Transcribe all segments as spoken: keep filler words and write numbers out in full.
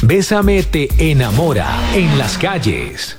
Bésame te enamora en las calles.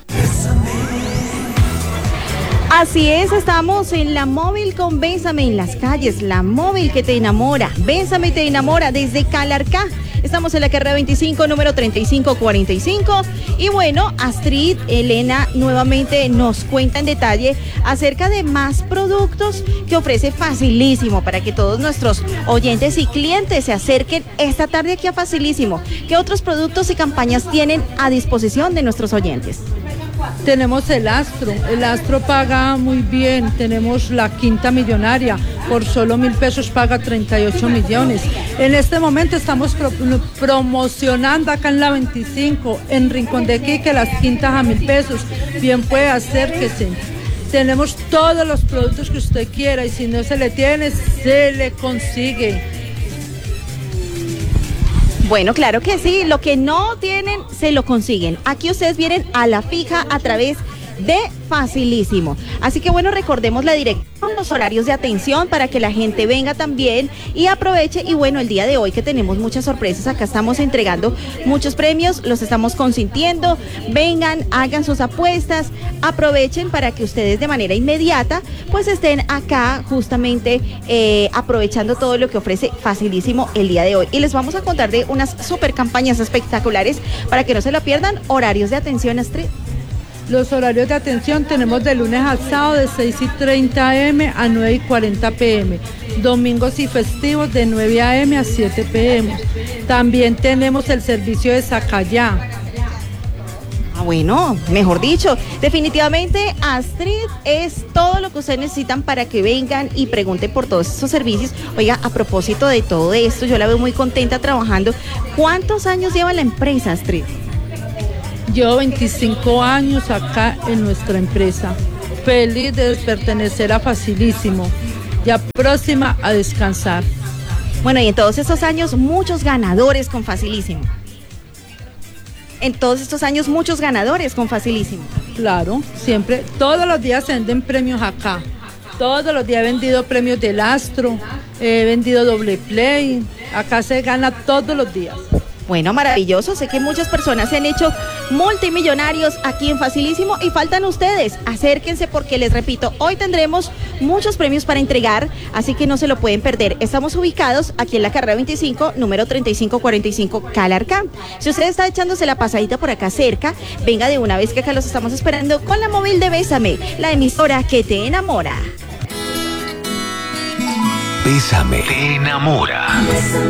Así es, estamos en la móvil con Bésame en las calles, la móvil que te enamora. Bésame te enamora desde Calarcá. Estamos en la carrera veinticinco, número treinta y cinco cuarenta y cinco. Y bueno, Astrid, Elena nuevamente nos cuenta en detalle acerca de más productos que ofrece Facilísimo para que todos nuestros oyentes y clientes se acerquen esta tarde aquí a Facilísimo. ¿Qué otros productos y campañas tienen a disposición de nuestros oyentes? Tenemos el Astro, el Astro paga muy bien, tenemos la Quinta Millonaria, por solo mil pesos paga treinta y ocho millones. En este momento estamos pro promocionando acá en la veinticinco, en Rincón de Quique, las quintas a mil pesos, bien puede acérquese. Tenemos todos los productos que usted quiera y si no se le tiene, se le consigue. Bueno, claro que sí, lo que no tienen se lo consiguen. Aquí ustedes vienen a la fija a través de Facilísimo. Así que bueno, recordemos la dirección, los horarios de atención para que la gente venga también y aproveche. Y bueno, el día de hoy que tenemos muchas sorpresas, acá estamos entregando muchos premios, los estamos consintiendo. Vengan, hagan sus apuestas, aprovechen para que ustedes de manera inmediata pues estén acá justamente eh, aprovechando todo lo que ofrece Facilísimo el día de hoy. Y les vamos a contar de unas super campañas espectaculares para que no se lo pierdan. Horarios de atención, Astrid. Los horarios de atención tenemos de lunes a sábado de seis y treinta a eme a nueve y cuarenta pe eme, domingos y festivos de nueve a eme a siete pe eme. También tenemos el servicio de Sacayá. Ah, bueno, mejor dicho, definitivamente Astrid es todo lo que ustedes necesitan para que vengan y pregunten por todos estos servicios. Oiga, a propósito de todo esto, yo la veo muy contenta trabajando. ¿Cuántos años lleva la empresa, Astrid? Llevo veinticinco años acá en nuestra empresa, feliz de pertenecer a Facilísimo, ya próxima a descansar. Bueno, y en todos estos años muchos ganadores con Facilísimo. En todos estos años muchos ganadores con Facilísimo. Claro, siempre, todos los días se venden premios acá. Todos los días he vendido premios del Astro, he vendido doble play, acá se gana todos los días. Bueno, maravilloso, sé que muchas personas se han hecho multimillonarios aquí en Facilísimo y faltan ustedes, acérquense porque les repito, hoy tendremos muchos premios para entregar, así que no se lo pueden perder. Estamos ubicados aquí en la carrera veinticinco, número treinta y cinco cuarenta y cinco, Calarcá. Si usted está echándose la pasadita por acá cerca, venga de una vez que acá los estamos esperando con la móvil de Bésame, la emisora que te enamora. Bésame te enamora.